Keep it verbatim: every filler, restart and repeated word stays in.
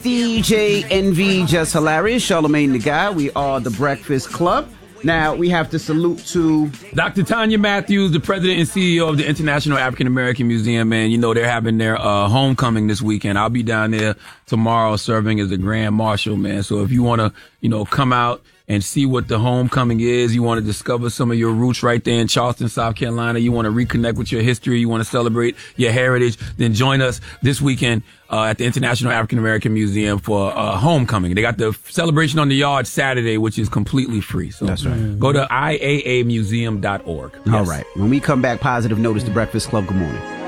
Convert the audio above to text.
D J N V, Just Hilarious, Charlamagne the Guy. We are the Breakfast Club. Now, we have to salute to Doctor Tanya Matthews, the president and C E O of the International African American Museum, man. You know, they're having their uh, homecoming this weekend. I'll be down there tomorrow serving as the Grand Marshal, man. So if you want to, you know, come out and see what the homecoming is, you want to discover some of your roots right there in Charleston, South Carolina, you want to reconnect with your history, you want to celebrate your heritage, then join us this weekend uh, at the International African American Museum for uh, homecoming. They got the celebration on the yard Saturday, which is completely free. So that's right. Go to I A A museum dot org. Yes. All right. When we come back, positive notice, the Breakfast Club. Good morning.